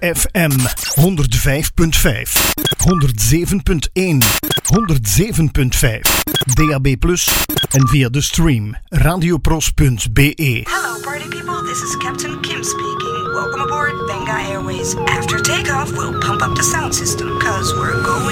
FM 105.5, 107.1, 107.5, DAB+, en via de stream radiopros.be. Hello party people, this is Captain Kim speaking. Welcome aboard Benga Airways. After takeoff, we'll pump up the sound system, cause we're going